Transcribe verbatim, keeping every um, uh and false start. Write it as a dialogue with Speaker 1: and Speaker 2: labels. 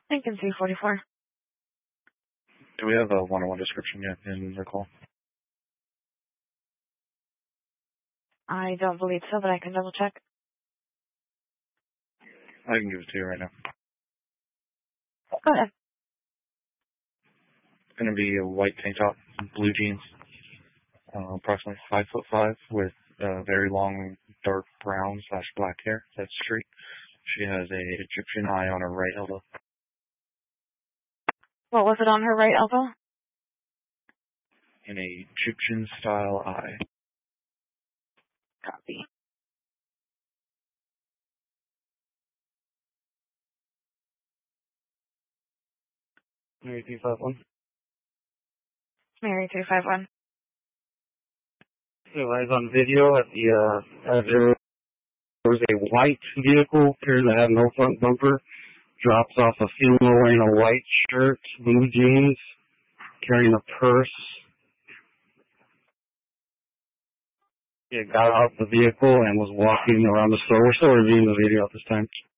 Speaker 1: Lincoln three forty-four.
Speaker 2: Do we have a one-on-one description yet in the call?
Speaker 1: I don't believe so, but I can double check.
Speaker 2: I can give it to you right now.
Speaker 1: Go ahead.
Speaker 2: It's going to be a white tank top, blue jeans, uh, approximately five foot five with uh, very long dark brown slash black hair. That's straight. She has a Egyptian eye on her right elbow.
Speaker 1: What was it on her right elbow?
Speaker 2: An Egyptian style eye.
Speaker 1: Copy.
Speaker 2: Mary two five one.
Speaker 1: Mary three five one.
Speaker 3: So I was on video at the, uh, as there was a white vehicle here that had no front bumper, drops off a female wearing a white shirt, blue jeans, carrying a purse. It got out of the vehicle and was walking around the store. We're still reviewing the video at this time.